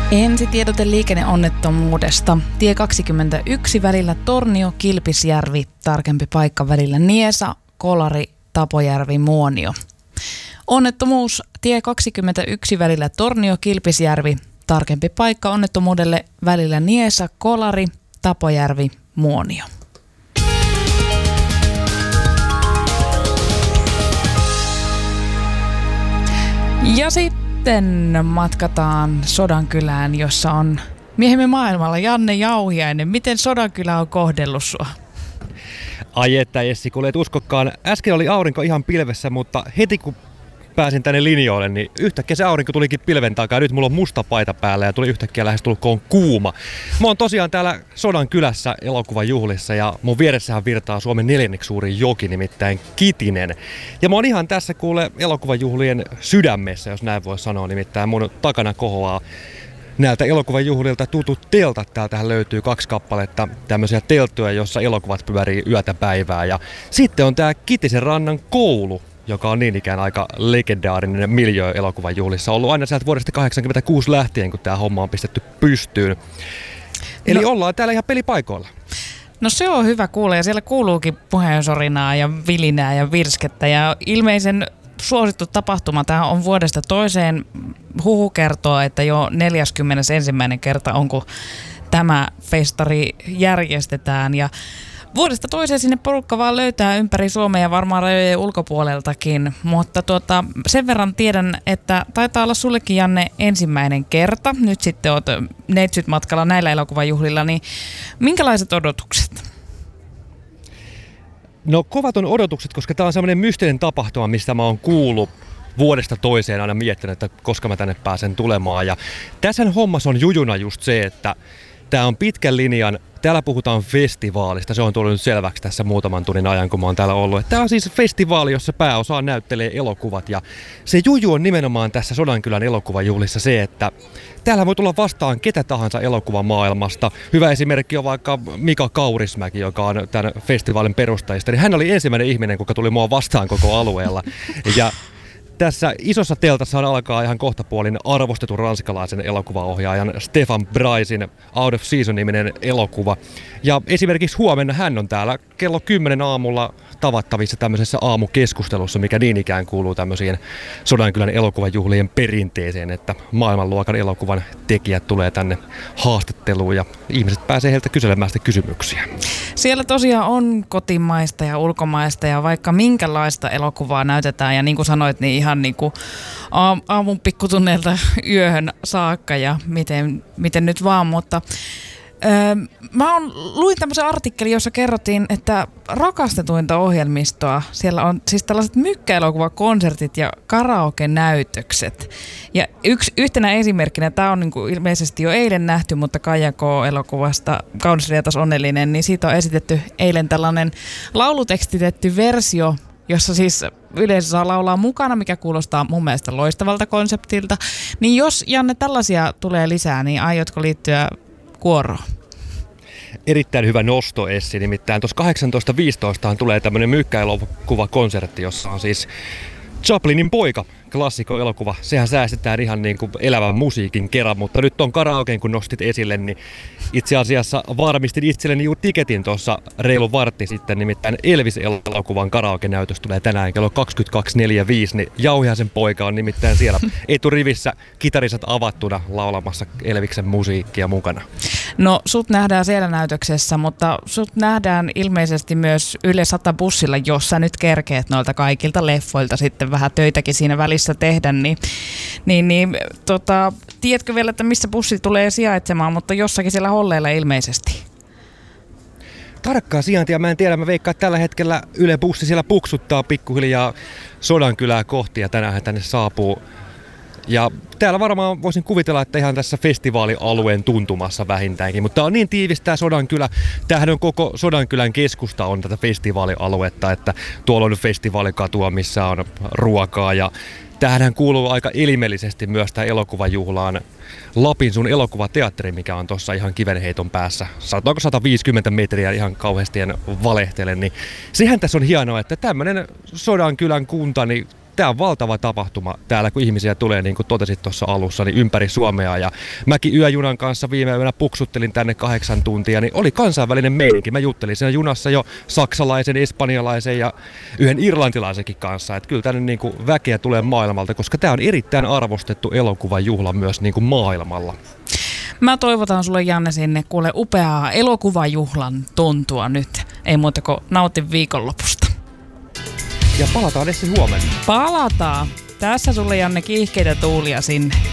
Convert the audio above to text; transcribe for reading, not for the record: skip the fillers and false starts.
Ensitiedote liikenneonnettomuudesta. Tie 21 välillä Tornio-Kilpisjärvi, tarkempi paikka välillä Niesa, Kolari, Tapojärvi, Muonio. Onnettomuus tie 21 välillä Tornio-Kilpisjärvi, tarkempi paikka onnettomuudelle välillä Niesa, Kolari, Tapojärvi, Muonio. Ja sitten matkataan Sodankylään, jossa on miehemme maailmalla Janne Jauhiainen. Miten Sodankylä on kohdellut sua? Ai että Essi, kun et uskokkaan. Äsken oli aurinko ihan pilvessä, mutta heti kun pääsin tänne linjoille, niin yhtäkkiä se aurinko tulikin pilven takaa. Nyt mulla on musta paita päällä ja tuli yhtäkkiä lähestulkoon kuuma. Mä oon tosiaan täällä Sodankylässä elokuvajuhlissa ja mun vieressähän virtaa Suomen 4. suurin joki, nimittäin Kitinen. Ja mä oon ihan tässä kuule elokuvajuhlien sydämessä, jos näin voi sanoa, nimittäin mun takana kohoaa näiltä elokuvajuhlilta tutut teltat. Täältähän löytyy 2 kappaletta tämmöisiä telttoja, jossa elokuvat pyörii yötä päivää. Ja sitten on tää Kitisen rannan koulu, joka on niin ikään aika legendaarinen miljöö elokuvajuhlissa. Ollut aina sieltä vuodesta 1986 lähtien, kun tämä homma on pistetty pystyyn. Eli ollaan täällä ihan pelipaikoilla. No se on hyvä kuulla, ja siellä kuuluukin puheensorinaa ja vilinää ja virskettä. Ja ilmeisen suosittu tapahtuma, tämä on vuodesta toiseen. Huhu kertoo, että jo 41. kerta on, kun tämä festari järjestetään. Ja vuodesta toiseen sinne porukka vaan löytää ympäri Suomea ja varmaan rajojen ulkopuoleltakin, mutta sen verran tiedän, että taitaa olla sullekin, Janne, ensimmäinen kerta. Nyt sitten olet neitsyt matkalla näillä elokuvajuhlilla, niin minkälaiset odotukset? No kovat on odotukset, koska tämä on semmoinen mystinen tapahtuma, mistä mä oon kuullut vuodesta toiseen aina miettinyt, että koska mä tänne pääsen tulemaan. Ja tässä hommassa on jujuna just se, että tämä on pitkän linjan. Täällä puhutaan festivaalista. Se on tullut nyt selväksi tässä muutaman tunnin ajan, kun mä oon täällä ollut. Tämä on siis festivaali, jossa pääosa näyttelee elokuvat. Ja se juju on nimenomaan tässä Sodankylän elokuvajuhlissa se, että täällä voi tulla vastaan ketä tahansa elokuvamaailmasta. Hyvä esimerkki on vaikka Mika Kaurismäki, joka on tämän festivaalin perustajista. Hän oli ensimmäinen ihminen, joka tuli mua vastaan koko alueella. Ja tässä isossa teltassa alkaa ihan kohtapuolin arvostetun ranskalaisen elokuvaohjaajan Stefan Braisin Out of Season-niminen elokuva. Ja esimerkiksi huomenna hän on täällä kello 10 aamulla tavattavissa tämmöisessä aamukeskustelussa, mikä niin ikään kuuluu tämmöisiin Sodankylän elokuvajuhlien perinteeseen, että maailmanluokan elokuvan tekijät tulee tänne haastatteluun ja ihmiset pääsee heiltä kyselemään sitä kysymyksiä. Siellä tosiaan on kotimaista ja ulkomaista ja vaikka minkälaista elokuvaa näytetään ja niin kuin sanoit, niin ihan niin kuin aamun pikkutunneilta yöhön saakka ja miten nyt vaan, mutta luin tämmöisen artikkelin, jossa kerrottiin, että rakastetuinta ohjelmistoa, siellä on siis tällaiset mykkäelokuvakonsertit ja karaoke-näytökset. Ja yhtenä esimerkkinä, tämä on niin kuin ilmeisesti jo eilen nähty, mutta Kaija K-elokuvasta Kaunis, rietas, onnellinen, niin siitä on esitetty eilen tällainen laulutekstitetty versio, jossa siis yleisö saa laulaa mukana, mikä kuulostaa mun mielestä loistavalta konseptilta. Niin jos, Janne, tällaisia tulee lisää, niin aiotko liittyä kuoroon? Erittäin hyvä nosto, Essi. Nimittäin tuossa 18.15 tulee tämmöinen mykkäelokuvakonsertti, jossa on siis Chaplinin poika, klassikkoelokuva. Sehän säästetään ihan niin kuin elävän musiikin kerran, mutta nyt on karaokeen, kun nostit esille, niin itse asiassa varmistin itselleni juuri tiketin tuossa reilu vartti sitten, nimittäin Elvis-elokuvan karaoke-näytös tulee tänään kello 22.45, niin Jauhiaisen poika on nimittäin siellä eturivissä kitarisat avattuna laulamassa Elviksen musiikkia mukana. No sut nähdään siellä näytöksessä, mutta sut nähdään ilmeisesti myös Yle 100 bussilla, jossa nyt kerkeet noilta kaikilta leffoilta sitten vähän töitäkin siinä välissä tehdä, niin tiedätkö vielä, että missä bussi tulee sijaitsemaan, mutta jossakin siellä Holleilla ilmeisesti? Tarkkaa sijaintia mä en tiedä, mä veikkaan, että tällä hetkellä Yle bussi siellä puksuttaa pikkuhiljaa Sodankylää kohti ja tänään tänne saapuu. Ja täällä varmaan voisin kuvitella, että ihan tässä festivaalialueen tuntumassa vähintäänkin, mutta tää on niin tiivis tää Sodankylä. Tämähän on koko Sodankylän keskusta on tätä festivaalialuetta, että tuolla on festivaalikatua, missä on ruokaa ja tämähän kuuluu aika elimellisesti myös tää elokuvajuhlaan Lapin sun elokuvateatteri, mikä on tuossa ihan kivenheiton päässä. Sanotaanko 150 metriä, ihan kauheasti en valehtele, niin sehän tässä on hienoa, että tämmönen Sodankylän kunta, niin tämä on valtava tapahtuma täällä, kun ihmisiä tulee, niin kuin totesit tuossa alussa, niin ympäri Suomea. Ja mäkin yöjunan kanssa viime yönä puksuttelin tänne 8 tuntia, niin oli kansainvälinen meininki. Mä juttelin siinä junassa jo saksalaisen, espanjalaisen ja yhden irlantilaisenkin kanssa. Että kyllä tänne niin kuin väkeä tulee maailmalta, koska tämä on erittäin arvostettu elokuvajuhla myös niin kuin maailmalla. Mä toivotan sulle, Janne, sinne kuule upeaa elokuvajuhlan tuntua nyt. Ei muuta kuin nauti viikonlopusta. Ja palataan Essi huomenna. Palataan. Tässä sulle, Janne, kiihkeitä tuulia sinne.